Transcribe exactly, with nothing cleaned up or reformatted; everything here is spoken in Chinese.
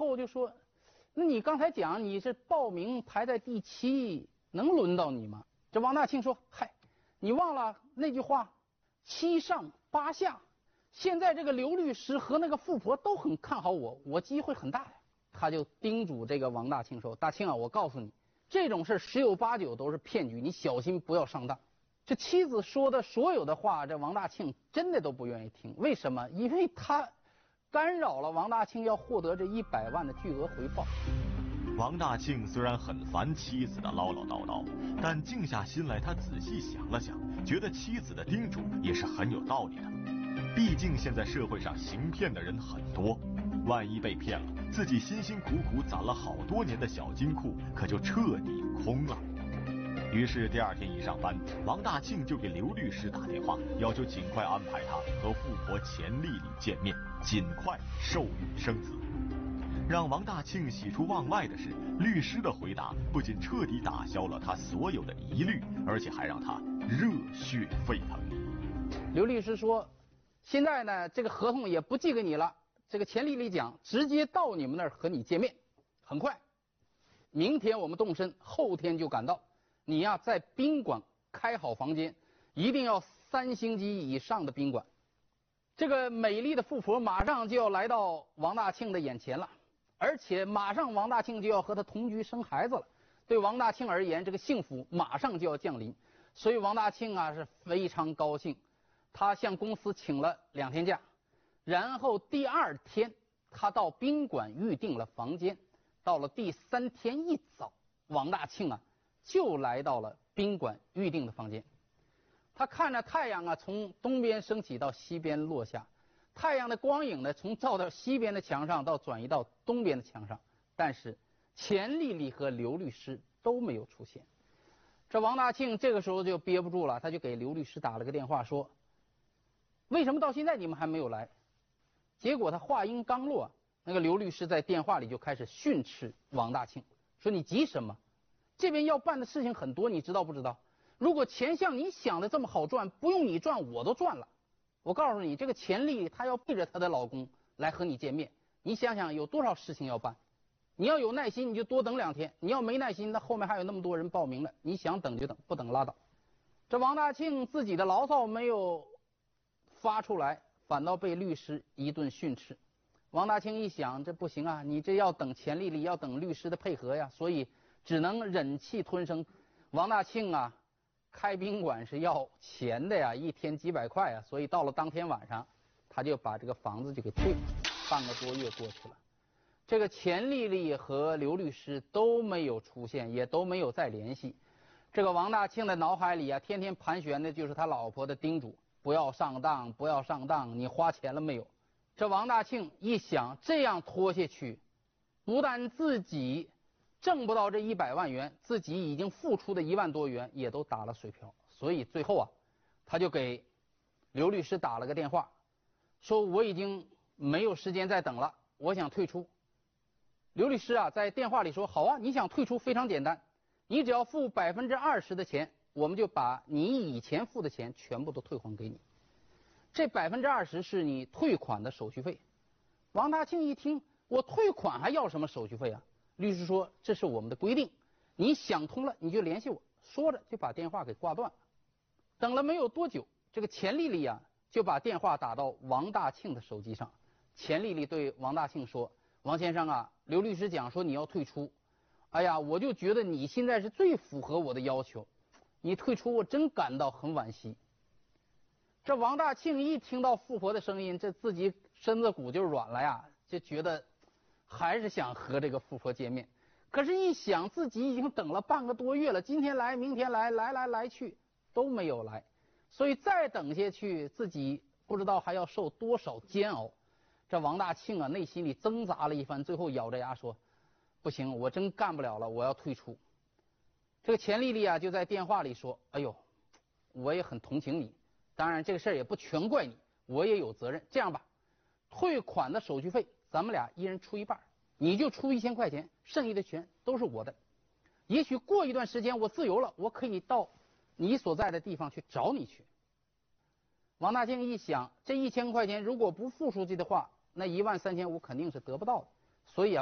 后就说：“那你刚才讲你是报名排在第七，能轮到你吗？”这王大庆说：“嗨，你忘了那句话，七上八下。现在这个刘律师和那个富婆都很看好我，我机会很大呀。”他就叮嘱这个王大庆说：“大庆啊，我告诉你，这种事十有八九都是骗局，你小心不要上当。”这妻子说的所有的话，这王大庆真的都不愿意听。为什么？因为他干扰了王大庆要获得这一百万的巨额回报。 王大庆虽然很烦妻子的唠唠叨叨，但静下心来，他仔细想了想，觉得妻子的叮嘱也是很有道理的。毕竟现在社会上行骗的人很多，万一被骗了，自己辛辛苦苦攒了好多年的小金库可就彻底空了。于是第二天一上班，王大庆就给刘律师打电话，要求尽快安排他和富婆钱丽丽见面，尽快受孕生子。让王大庆喜出望外的是，律师的回答不仅彻底打消了他所有的疑虑，而且还让他热血沸腾。 刘律师说：“现在呢，这个合同也不寄给你了，这个钱丽丽讲直接到你们那儿和你见面，很快，明天我们动身，后天就赶到。你呀，在宾馆开好房间，一定要三星级以上的宾馆。”这个美丽的富婆马上就要来到王大庆的眼前了，而且马上王大庆就要和她同居生孩子了。对王大庆而言，这个幸福马上就要降临，所以王大庆啊是非常高兴。他向公司请了两天假，然后第二天他到宾馆预订了房间。到了第三天一早，王大庆啊就来到了宾馆预定的房间。他看着太阳啊从东边升起到西边落下，太阳的光影呢从照到西边的墙上到转移到东边的墙上，但是钱丽丽和刘律师都没有出现。这王大庆这个时候就憋不住了，他就给刘律师打了个电话说：“为什么到现在你们还没有来？”结果他话音刚落，那个刘律师在电话里就开始训斥王大庆，说：“你急什么？这边要办的事情很多，你知道不知道？如果钱像你想的这么好赚，不用你赚我都赚了。我告诉你，这个钱丽她要背着她的老公来和你见面，你想想有多少事情要办。你要有耐心你就多等两天，你要没耐心那后面还有那么多人报名了，你想等就等，不等拉倒。”这王大庆自己的牢骚没有发出来，反倒被律师一顿训斥。王大庆一想，这不行啊，你这要等钱丽丽，要等律师的配合呀，所以只能忍气吞声。王大庆啊开宾馆是要钱的呀，一天几百块啊，所以到了当天晚上他就把这个房子就给退了。半个多月过去了，这个钱丽丽和刘律师都没有出现，也都没有再联系。这个王大庆的脑海里啊天天盘旋的就是他老婆的叮嘱：不要上当，不要上当，你花钱了没有？这王大庆一想，这样拖下去，不但自己挣不到这一百万元，自己已经付出的一万多元也都打了水漂。所以最后啊，他就给刘律师打了个电话，说：“我已经没有时间再等了，我想退出。”刘律师啊在电话里说：“好啊，你想退出非常简单，你只要付百分之二十的钱，我们就把你以前付的钱全部都退还给你。这百分之二十是你退款的手续费。”王大庆一听，我退款还要什么手续费啊？律师说：“这是我们的规定，你想通了你就联系我。”说着就把电话给挂断了。等了没有多久，这个钱丽丽啊就把电话打到王大庆的手机上。钱丽丽对王大庆说：“王先生啊，刘律师讲说你要退出，哎呀，我就觉得你现在是最符合我的要求，你退出我真感到很惋惜。”这王大庆一听到富婆的声音，这自己身子骨就软了呀，就觉得还是想和这个富婆见面。可是一想自己已经等了半个多月了，今天来明天来，来来来去都没有来，所以再等下去自己不知道还要受多少煎熬。这王大庆啊内心里挣扎了一番，最后咬着牙说：“不行，我真干不了了，我要退出。”这个钱丽丽啊就在电话里说：“哎呦，我也很同情你，当然这个事儿也不全怪你，我也有责任。这样吧，退款的手续费咱们俩一人出一半，你就出一千块钱，剩下的钱都是我的。也许过一段时间我自由了，我可以到你所在的地方去找你去。”王大庆一想，这一千块钱如果不付出去的话，那一万三千五肯定是得不到的，所以啊